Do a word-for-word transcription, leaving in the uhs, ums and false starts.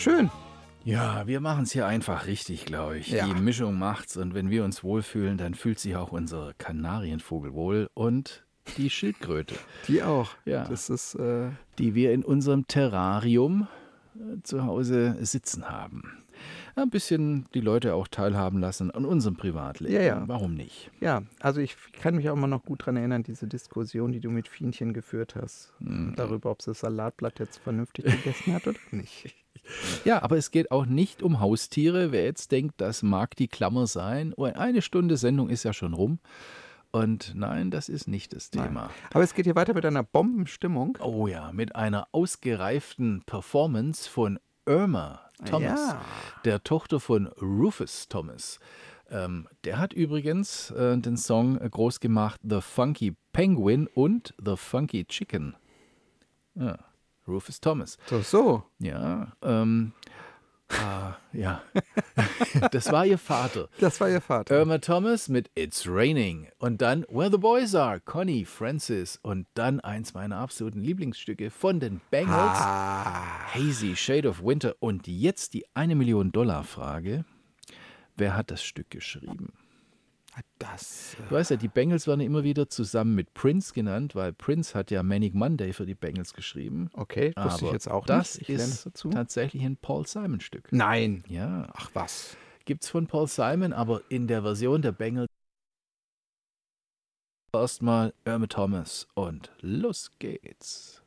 Schön. Ja, wir machen es hier einfach richtig, glaube ich. Ja. Die Mischung macht's und wenn wir uns wohlfühlen, dann fühlt sich auch unser Kanarienvogel wohl und die Schildkröte, Die auch. Ja. Das ist, äh, die wir in unserem Terrarium äh, zu Hause sitzen haben. Ein bisschen die Leute auch teilhaben lassen an unserem Privatleben. Ja, ja. Warum nicht? ja, also ich kann mich auch immer noch gut dran erinnern, diese Diskussion, die du mit Fienchen geführt hast, Mhm. darüber, ob sie das Salatblatt jetzt vernünftig gegessen hat oder nicht. Ja, aber es geht auch nicht um Haustiere. Wer jetzt denkt, das mag die Klammer sein. Oh, eine Stunde Sendung ist ja schon rum. Und nein, das ist nicht das Nein. Thema. Aber es geht hier weiter mit einer Bombenstimmung. Oh ja, mit einer ausgereiften Performance von Irma Thomas, Ja. der Tochter von Rufus Thomas. Ähm, der hat übrigens äh, den Song äh, groß gemacht, The Funky Penguin und The Funky Chicken. Ja, Rufus Thomas. So, so. Ja, ähm, ah, ja. Das war ihr Vater. Das war ihr Vater. Irma Thomas mit It's Raining und dann Where the Boys Are, Connie Francis und dann eins meiner absoluten Lieblingsstücke von den Bangles, Ah. Hazy Shade of Winter und jetzt die eine Million Dollar Frage, wer hat das Stück geschrieben? Das. Du weißt ja, die Bangles werden immer wieder zusammen mit Prince genannt, weil Prince hat ja Manic Monday für die Bangles geschrieben. Okay, wusste Aber ich jetzt auch das nicht. Ich lerne es ist dazu. tatsächlich ein Paul Simon Stück. Nein. Ja, Ach was. gibt's von Paul Simon, aber in der Version der Bangles erstmal Irma Thomas und los geht's.